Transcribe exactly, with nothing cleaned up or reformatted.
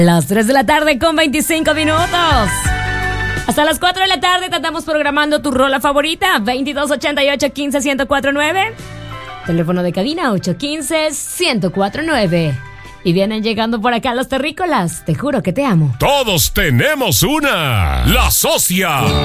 Las tres de la tarde con veinticinco minutos. Hasta las cuatro de la tarde te estamos programando tu rola favorita. veintidós ochenta y ocho, quince, ciento cuatro nueve. Teléfono de cabina ocho uno cinco, ciento cuatro nueve. Y vienen llegando por acá los terrícolas. Te juro que te amo. Todos tenemos una. La socia.